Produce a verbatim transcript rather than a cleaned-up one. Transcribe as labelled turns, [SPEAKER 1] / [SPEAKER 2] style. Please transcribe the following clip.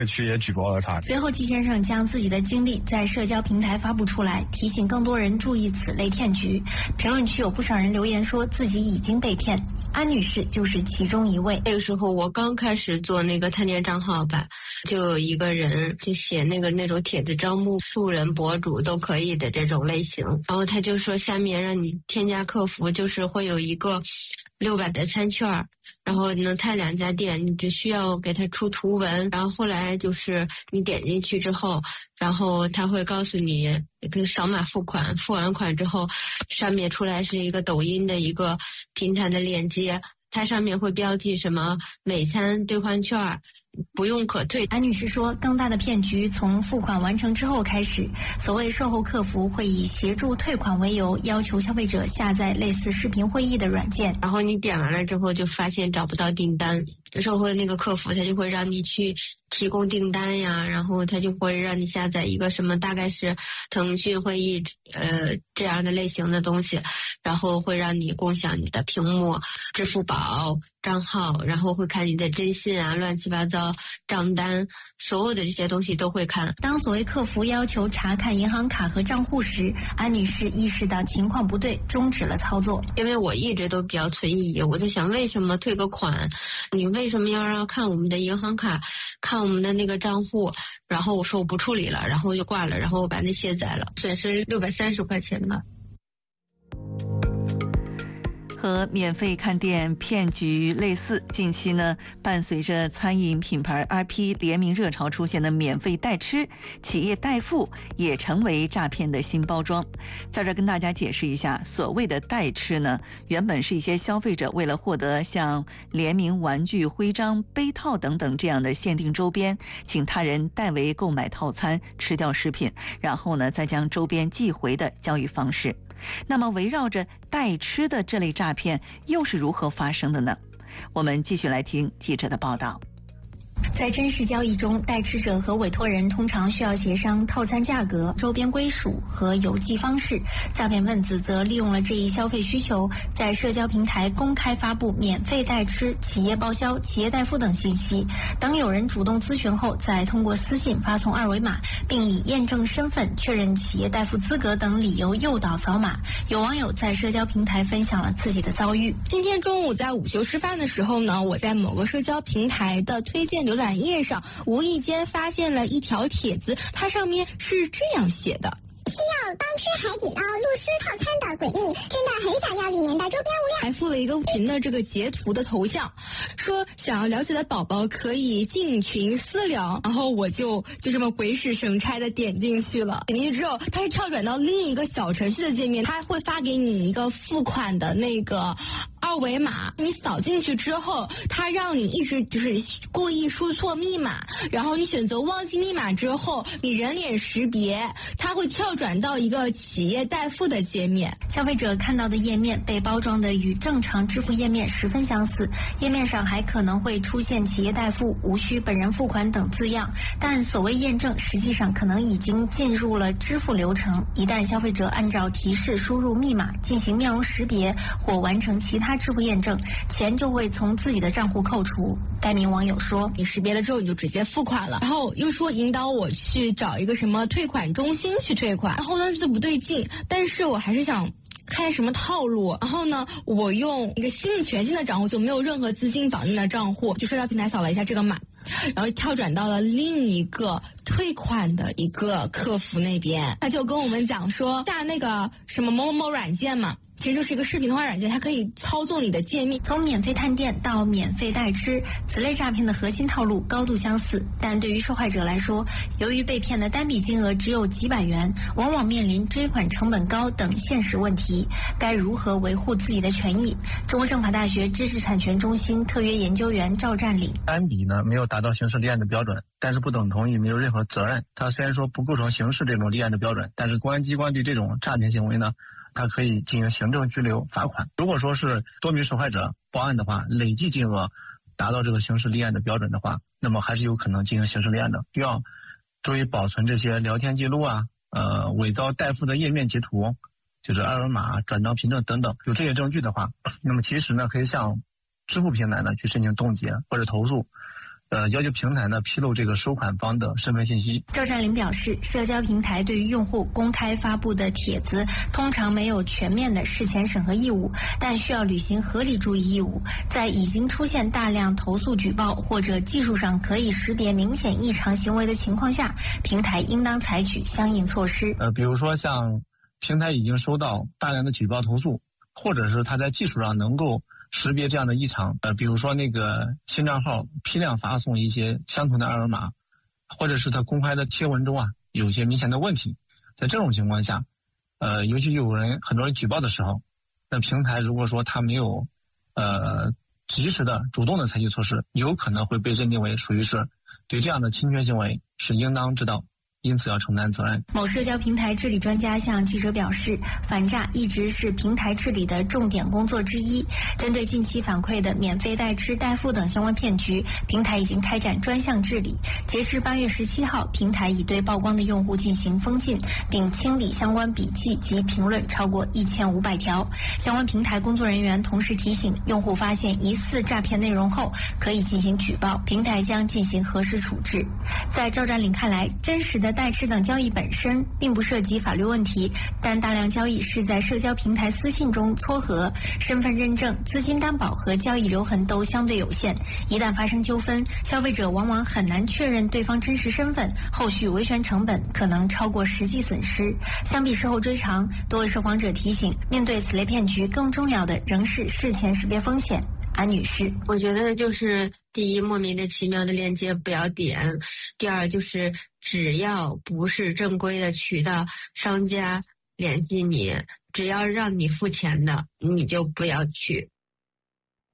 [SPEAKER 1] 区也举报了他。
[SPEAKER 2] 随后季先生将自己的经历在社交平台发布出来，提醒更多人注意此类骗局。评论区有不少人留言说自己已经被骗，安女士就是其中一位。
[SPEAKER 3] 那个时候我刚开始做那个探店账号吧，就有一个人就写那个那种帖子招募素人博主都可以的这种类型，然后他就说下面让你添加客服，就是会有一个六百的餐券，然后能探两家店，你只需要给他出图文，然后后来就是你点进去之后，然后他会告诉你跟扫码付款，付完款之后上面出来是一个抖音的一个平台的链接，它上面会标记什么美餐兑换券，不用可退。
[SPEAKER 2] 安女士说，更大的骗局从付款完成之后开始，所谓售后客服会以协助退款为由，要求消费者下载类似视频会议的软件，
[SPEAKER 3] 然后你点完了之后就发现找不到订单，售后那个客服他就会让你去提供订单呀，然后他就会让你下载一个什么大概是腾讯会议呃这样的类型的东西，然后会让你共享你的屏幕、支付宝账号，然后会看你的征信啊、乱七八糟账单，所有的这些东西都会看。
[SPEAKER 2] 当所谓客服要求查看银行卡和账户时，安女士意识到情况不对，终止了操作。
[SPEAKER 3] 因为我一直都比较存疑，我在想为什么退个款，你为什么要让看我们的银行卡，看我们的那个账户？然后我说我不处理了，然后就挂了，然后我把那卸载了，损失六百三十块钱吧。
[SPEAKER 4] 和免费看店骗局类似，近期呢，伴随着餐饮品牌 R P 联名热潮出现的免费代吃、企业代付也成为诈骗的新包装。在这跟大家解释一下，所谓的代吃呢，原本是一些消费者为了获得像联名玩具、徽章、杯套等等这样的限定周边，请他人代为购买套餐，吃掉食品，然后呢再将周边寄回的交易方式。那么围绕着代吃的这类诈骗又是如何发生的呢？我们继续来听记者的报道。
[SPEAKER 2] 在真实交易中，代吃者和委托人通常需要协商套餐价格、周边归属和邮寄方式。诈骗分子则利用了这一消费需求，在社交平台公开发布免费代吃、企业报销、企业代付等信息。等有人主动咨询后，再通过私信发送二维码，并以验证身份、确认企业代付资格等理由诱导扫码。有网友在社交平台分享了自己的遭遇。
[SPEAKER 5] 今天中午在午休吃饭的时候呢，我在某个社交平台的推荐浏览页上无意间发现了一条帖子，它上面是这样写的：
[SPEAKER 6] 需要帮吃海底捞露丝套餐的鬼蜜真的很想要里面的周边物料，
[SPEAKER 5] 还附了一个群的这个截图的头像，说想要了解的宝宝可以进群私聊。然后我就就这么鬼使神差的点进去了，点进去之后它是跳转到另一个小程序的界面，它会发给你一个付款的那个二维码，你扫进去之后，它让你一直就是故意输错密码，然后你选择忘记密码之后，你人脸识别，它会跳转到一个企业代付的界面。
[SPEAKER 2] 消费者看到的页面被包装的与正常支付页面十分相似，页面上还可能会出现企业代付、无需本人付款等字样，但所谓验证实际上可能已经进入了支付流程。一旦消费者按照提示输入密码进行面容识别或完成其他支付验证，钱就会从自己的账户扣除。该名网友说，
[SPEAKER 5] 你识别了之后你就直接付款了，然后又说引导我去找一个什么退款中心去退款，然后当时就不对劲，但是我还是想看什么套路，然后呢我用一个新的全新的账户，就没有任何资金绑定的账户，就社交平台扫了一下这个码，然后跳转到了另一个退款的一个客服那边，他就跟我们讲说下那个什么某某某软件嘛，其实就是一个视频通话软件，它可以操纵你的界面。
[SPEAKER 2] 从免费探店到免费代吃，此类诈骗的核心套路高度相似，但对于受害者来说，由于被骗的单笔金额只有几百元，往往面临追款成本高等现实问题。该如何维护自己的权益？中国政法大学知识产权中心特约研究员赵占领：
[SPEAKER 1] 单笔呢没有达到刑事立案的标准，但是不等同于没有任何责任。它虽然说不构成刑事这种立案的标准，但是公安机关对这种诈骗行为呢，它可以进行行政拘留、罚款。如果说是多名受害者报案的话，累计金额达到这个刑事立案的标准的话，那么还是有可能进行刑事立案的。需要注意保存这些聊天记录啊，呃，伪造代付的页面截图，就是二维码、转账凭证等等。有这些证据的话，那么其实呢，可以向支付平台呢去申请冻结或者投诉。 呃，要求平台呢披露这个收款方的身份信息。
[SPEAKER 2] 赵占林表示，社交平台对于用户公开发布的帖子，通常没有全面的事前审核义务，但需要履行合理注意义务。在已经出现大量投诉举报或者技术上可以识别明显异常行为的情况下，平台应当采取相应措施。
[SPEAKER 1] 呃，比如说像平台已经收到大量的举报投诉，或者是它在技术上能够识别这样的异常，呃，比如说那个新账号批量发送一些相同的二维码，或者是它公开的贴文中啊有一些明显的问题，在这种情况下，呃，尤其有人很多人举报的时候，那平台如果说它没有呃及时的主动的采取措施，有可能会被认定为属于是对这样的侵权行为是应当知道，因此要承担责任。
[SPEAKER 2] 某社交平台治理专家向记者表示，反诈一直是平台治理的重点工作之一。针对近期反馈的免费代吃代付等相关骗局，平台已经开展专项治理。截至八月十七号，平台已对曝光的用户进行封禁，并清理相关笔记及评论超过一千五百条。相关平台工作人员同时提醒，用户发现疑似诈骗内容后，可以进行举报，平台将进行核实处置。在赵占领看来，真实的代吃等交易本身并不涉及法律问题，但大量交易是在社交平台私信中撮合，身份认证、资金担保和交易留痕都相对有限。一旦发生纠纷，消费者往往很难确认对方真实身份，后续维权成本可能超过实际损失。相比事后追偿，多位受访者提醒，面对此类骗局，更重要的仍是事前识别风险。安女士，
[SPEAKER 3] 我觉得就是第一，莫名的奇妙的链接不要点；第二，就是只要不是正规的渠道，商家联系你，只要让你付钱的，你就不要去。